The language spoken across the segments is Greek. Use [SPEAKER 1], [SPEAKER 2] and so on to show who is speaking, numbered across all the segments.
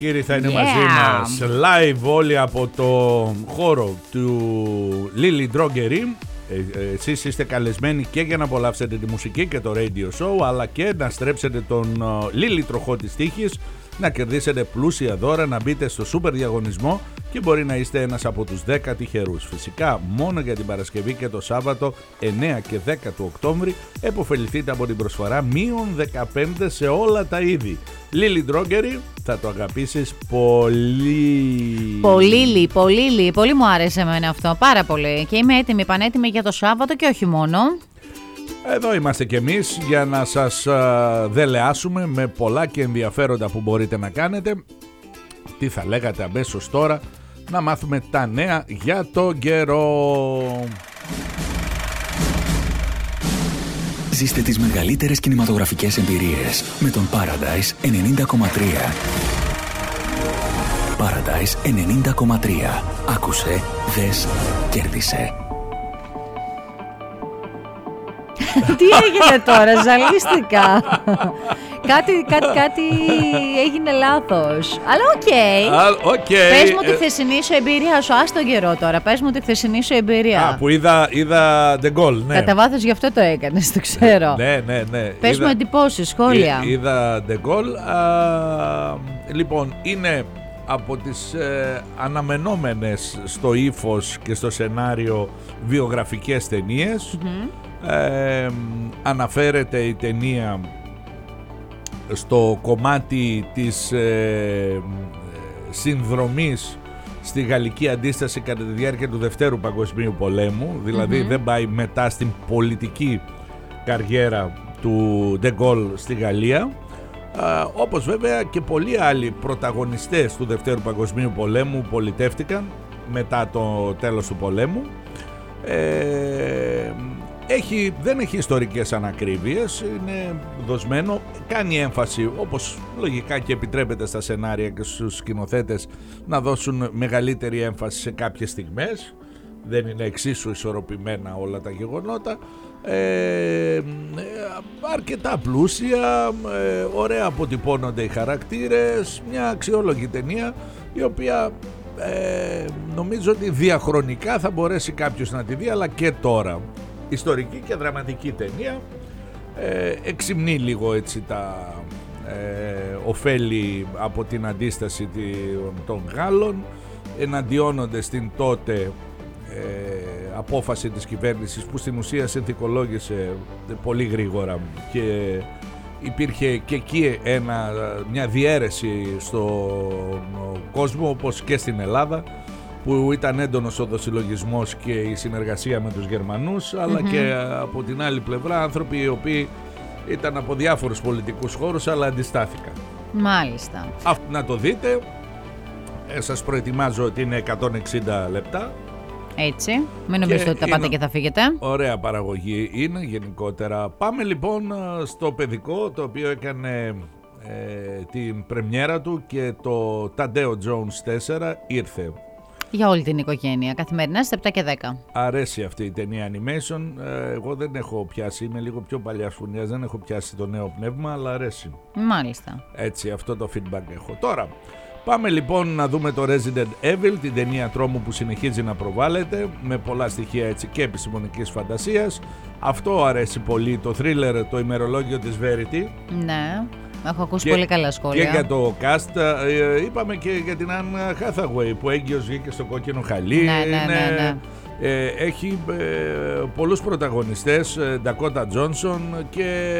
[SPEAKER 1] Κύριοι, θα είναι μαζί μας live όλοι από το χώρο του Lily Drogerie. Εσείς είστε καλεσμένοι και για να απολαύσετε τη μουσική και το radio show, αλλά και να στρέψετε τον Lily τροχό της τύχης, να κερδίσετε πλούσια δώρα, να μπείτε στο σούπερ διαγωνισμό και μπορεί να είστε ένας από τους 10 τυχερούς. Φυσικά μόνο για την Παρασκευή και το Σάββατο 9 και 10 του Οκτώβρη επωφεληθείτε από την προσφορά μείον 15 σε όλα τα είδη. Lily Drogerie, θα το αγαπήσεις πολύ.
[SPEAKER 2] Πολύ μου άρεσε εμένα αυτό, πάρα πολύ. Και είμαι έτοιμη, πανέτοιμη για το Σάββατο και όχι μόνο.
[SPEAKER 1] Εδώ είμαστε κι εμείς για να σας δελεάσουμε με πολλά και ενδιαφέροντα που μπορείτε να κάνετε. Τι θα λέγατε αμέσως τώρα, να μάθουμε τα νέα για τον καιρό.
[SPEAKER 3] Ζήστε τις μεγαλύτερες κινηματογραφικές εμπειρίες με τον Paradise 90,3. Paradise 90,3. Άκουσε, δες, κέρδισε.
[SPEAKER 2] Τι έγινε τώρα, ζαλίστηκα. Κάτι έγινε λάθος. Αλλά οκ. Πες μου τη χθεσινή σου εμπειρία σου. Ας τον καιρό τώρα. Πες μου τη χθεσινή σου εμπειρία.
[SPEAKER 1] Που είδα De Gaulle, ναι.
[SPEAKER 2] Κατά βάθος γι' αυτό το έκανες, το ξέρω.
[SPEAKER 1] Ναι.
[SPEAKER 2] Πες μου εντυπώσεις, σχόλια.
[SPEAKER 1] Είδα De Gaulle. Λοιπόν, είναι από τις αναμενόμενες στο ύφος και στο σενάριο βιογραφικές ταινίες. Αναφέρεται η ταινία στο κομμάτι της συνδρομής στη γαλλική αντίσταση κατά τη διάρκεια του Δευτέρου Παγκοσμίου Πολέμου, δηλαδή δεν πάει μετά στην πολιτική καριέρα του De Gaulle στη Γαλλία, όπως βέβαια και πολλοί άλλοι πρωταγωνιστές του Δευτέρου Παγκοσμίου Πολέμου πολιτεύτηκαν μετά το τέλος του πολέμου. Δεν έχει ιστορικές ανακρίβειες, είναι δοσμένο, κάνει έμφαση, όπως λογικά και επιτρέπεται στα σενάρια και στους σκηνοθέτες, να δώσουν μεγαλύτερη έμφαση σε κάποιες στιγμές. Δεν είναι εξίσου ισορροπημένα όλα τα γεγονότα. Αρκετά πλούσια, ωραία αποτυπώνονται οι χαρακτήρες, μια αξιόλογη ταινία η οποία νομίζω ότι διαχρονικά θα μπορέσει κάποιος να τη δει, αλλά και τώρα. Ιστορική και δραματική ταινία, εξυμνεί λίγο έτσι τα ωφέλη από την αντίσταση των Γάλλων, εναντιώνονται στην τότε απόφαση της κυβέρνησης που στην ουσία συνθηκολόγησε πολύ γρήγορα και υπήρχε και εκεί μια διαίρεση στον κόσμο, όπως και στην Ελλάδα, που ήταν έντονος ο δοσυλλογισμός και η συνεργασία με τους Γερμανούς, αλλά και από την άλλη πλευρά άνθρωποι οι οποίοι ήταν από διάφορους πολιτικούς χώρους αλλά αντιστάθηκαν.
[SPEAKER 2] Μάλιστα.
[SPEAKER 1] Να το δείτε, σας προετοιμάζω ότι είναι 160 λεπτά.
[SPEAKER 2] Έτσι, μην νομίζετε ότι τα πάτε και θα φύγετε.
[SPEAKER 1] Ωραία παραγωγή είναι γενικότερα. Πάμε λοιπόν στο παιδικό, το οποίο έκανε την πρεμιέρα του και το Tadeo Jones 4 ήρθε.
[SPEAKER 2] Για όλη την οικογένεια, καθημερινά στις 7 και 10.
[SPEAKER 1] Αρέσει αυτή η ταινία animation. Εγώ δεν έχω πιάσει, είμαι λίγο πιο παλιάς φουνιάς, δεν έχω πιάσει το νέο πνεύμα, αλλά αρέσει.
[SPEAKER 2] Μάλιστα.
[SPEAKER 1] Έτσι, αυτό το feedback έχω. Τώρα, πάμε λοιπόν να δούμε το Resident Evil, την ταινία τρόμου που συνεχίζει να προβάλλεται, με πολλά στοιχεία έτσι και επιστημονικής φαντασίας. Αυτό αρέσει πολύ, το thriller, το ημερολόγιο της Verity.
[SPEAKER 2] Ναι. Έχω ακούσει πολύ καλά σχόλια.
[SPEAKER 1] Και για το cast, είπαμε και για την Anne Hathaway που έγκυος βγήκε στο κόκκινο χαλί.
[SPEAKER 2] Ναι.
[SPEAKER 1] Έχει πολλούς πρωταγωνιστές, Dakota Johnson, και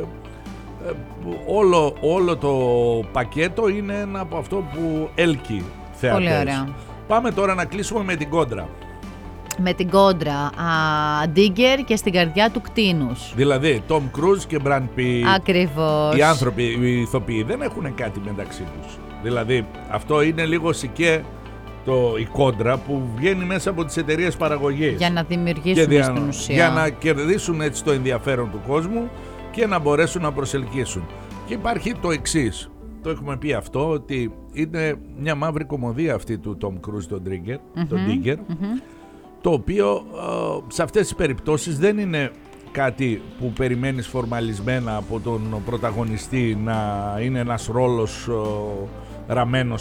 [SPEAKER 1] όλο το πακέτο είναι ένα από αυτό που έλκει θεατές.
[SPEAKER 2] Πολύ ωραία.
[SPEAKER 1] Πάμε τώρα να κλείσουμε με την κόντρα.
[SPEAKER 2] Με την κόντρα, Digger και στην καρδιά του κτήνους.
[SPEAKER 1] Δηλαδή, Tom Cruise και Brad Pitt.
[SPEAKER 2] Ακριβώς.
[SPEAKER 1] Οι άνθρωποι, οι ηθοποιοί δεν έχουν κάτι μεταξύ τους. Δηλαδή, αυτό είναι λίγο σικέ η κόντρα που βγαίνει μέσα από τις εταιρείες παραγωγής.
[SPEAKER 2] Για να δημιουργήσουν στην ουσία.
[SPEAKER 1] Για να κερδίσουν έτσι το ενδιαφέρον του κόσμου και να μπορέσουν να προσελκύσουν. Και υπάρχει το εξής. Το έχουμε πει αυτό, ότι είναι μια μαύρη κωμωδία αυτή του Tom Cruise, τον Digger. Το οποίο σε αυτές τις περιπτώσεις δεν είναι κάτι που περιμένεις φορμαλισμένα από τον πρωταγωνιστή να είναι ένας ρόλος ραμμένο